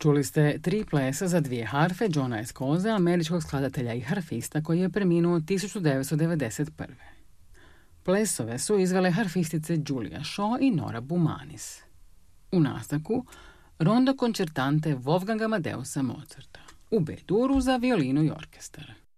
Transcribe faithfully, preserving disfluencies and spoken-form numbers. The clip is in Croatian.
Čuli ste tri plesa za dvije harfe Johna Escoze, američkog skladatelja i harfista koji je preminuo tisuću devetsto devedeset prve. Plesove su izvele harfistice Julia Shaw i Nora Bumanis. U nastavku rondo koncertante Wolfganga Amadeusa Mozarta u B-duru za violinu i orkestar.